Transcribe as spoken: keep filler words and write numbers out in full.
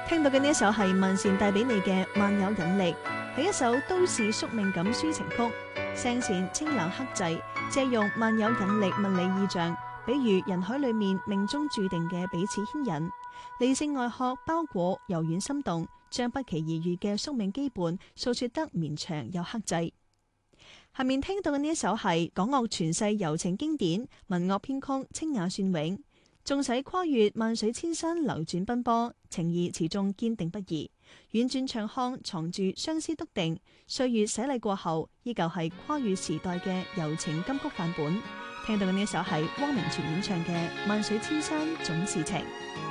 聽到嘅呢一首係萬茜帶俾你嘅《萬有引力》，係一首都市宿命感抒情曲，聲線清冷克制，借用萬有引力物理意象，比喻人海裏面命中注定嘅彼此牽引。理性外殼包裹柔軟心動，將不期而遇嘅宿命羈絆訴說得綿長又克制。下面聽到嘅呢一首係港樂傳世柔情經典，文樂編曲清雅雋永。縱使跨越萬水千山流轉奔波，情義始終堅定不移。婉轉唱腔藏住相思篤定，歲月洗禮過後，依舊係跨越時代嘅柔情金曲範本。聽到嘅呢一首係汪明荃演唱嘅《萬水千山總是情》。